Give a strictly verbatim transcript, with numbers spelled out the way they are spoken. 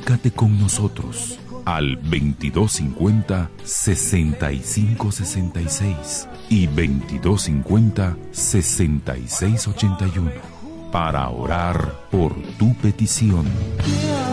Comunícate con nosotros al veintidós cincuenta, sesenta y cinco sesenta y seis y veintidós cincuenta, sesenta y seis ochenta y uno para orar por tu petición.